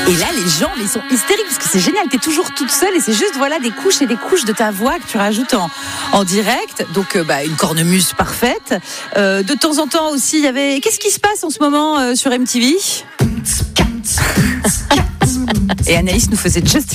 Et là, les gens, ils sont hystériques parce que c'est génial. T'es toujours toute seule et c'est juste voilà des couches et des couches de ta voix que tu rajoutes en direct. Donc, une cornemuse parfaite. De temps en temps aussi, il y avait. Qu'est-ce qui se passe en ce moment sur MTV? Et Anaïs nous faisait Just